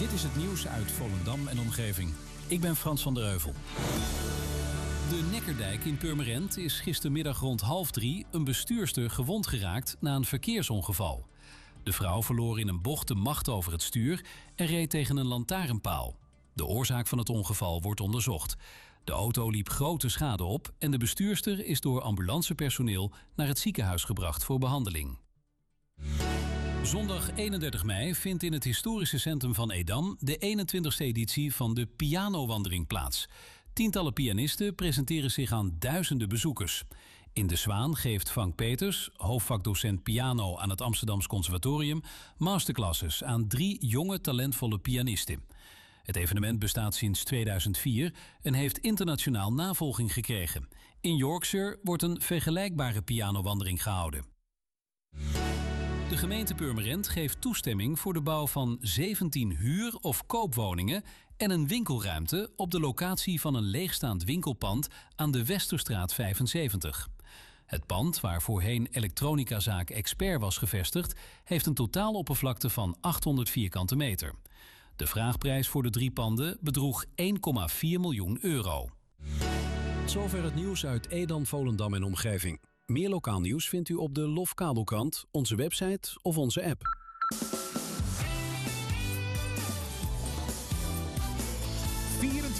Dit is het nieuws uit Volendam en omgeving. Ik ben Frans van der Heuvel. De Neckerdijk in Purmerend is gistermiddag rond 2:30 een bestuurster gewond geraakt na een verkeersongeval. De vrouw verloor in een bocht de macht over het stuur en reed tegen een lantaarnpaal. De oorzaak van het ongeval wordt onderzocht. De auto liep grote schade op en de bestuurster is door ambulancepersoneel naar het ziekenhuis gebracht voor behandeling. Zondag 31 mei vindt in het historische centrum van Edam de 21e editie van de Pianowandeling plaats. Tientallen pianisten presenteren zich aan duizenden bezoekers. In de Zwaan geeft Frank Peters, hoofdvakdocent piano aan het Amsterdams Conservatorium, masterclasses aan 3 jonge talentvolle pianisten. Het evenement bestaat sinds 2004 en heeft internationaal navolging gekregen. In Yorkshire wordt een vergelijkbare pianowandeling gehouden. De gemeente Purmerend geeft toestemming voor de bouw van 17 huur- of koopwoningen en een winkelruimte op de locatie van een leegstaand winkelpand aan de Westerstraat 75. Het pand, waar voorheen elektronicazaak Expert was gevestigd, heeft een totaaloppervlakte van 800 vierkante meter. De vraagprijs voor de 3 panden bedroeg €1,4 miljoen. Zover het nieuws uit Edam, Volendam en omgeving. Meer lokaal nieuws vindt u op de LOF Kabelkrant, onze website of onze app.